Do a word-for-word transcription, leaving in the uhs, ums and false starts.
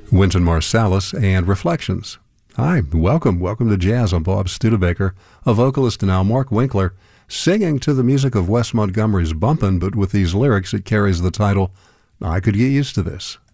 Wynton Marsalis and Reflections. Hi, welcome, welcome to Jazz. I'm Bob Studebaker, a vocalist, and now Mark Winkler, singing to the music of Wes Montgomery's Bumpin', but with these lyrics it carries the title, I Could Get Used to This.